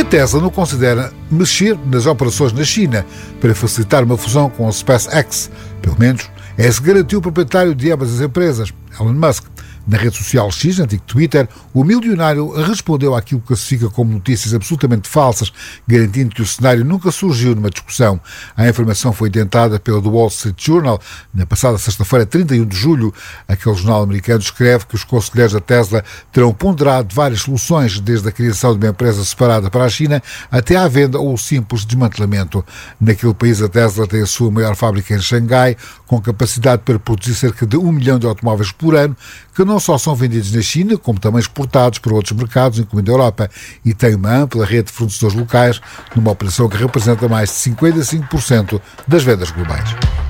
A Tesla não considera mexer nas operações na China para facilitar uma fusão com a SpaceX. Pelo menos é isso que garantiu o proprietário de ambas as empresas, Elon Musk. Na rede social X, antigo Twitter, o milionário respondeu àquilo que classifica como notícias absolutamente falsas, garantindo que o cenário nunca surgiu numa discussão. A informação foi tentada pela The Wall Street Journal na passada sexta-feira, 31 de julho. Aquele jornal americano escreve que os conselheiros da Tesla terão ponderado várias soluções, desde a criação de uma empresa separada para a China até à venda ou o simples desmantelamento. Naquele país, a Tesla tem a sua maior fábrica em Xangai, com capacidade para produzir cerca de 1 milhão de automóveis por ano, que não só são vendidos na China, como também exportados para outros mercados, incluindo a Europa, e tem uma ampla rede de fornecedores locais, numa operação que representa mais de 55% das vendas globais.